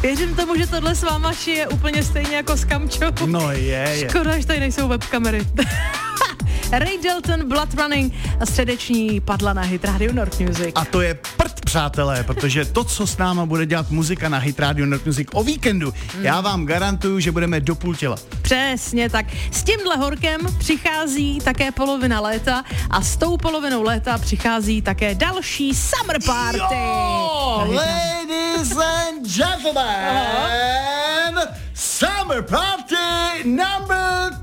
Věřím tomu, že tohle s váma šije úplně stejně jako s Kamčou. No je. Škoda, že tady nejsou webkamery. Ray Dalton, Blood Running a středeční padla na Hit Radio North Music. A to je prd, přátelé, protože to, co s náma bude dělat muzika na Hit Radio North Music o víkendu, já vám garantuju, že budeme do půl těla. Přesně tak. S tímhle horkem přichází také polovina léta a s tou polovinou léta přichází také další Summer Party. Jo, ladies and gentlemen, Summer Party number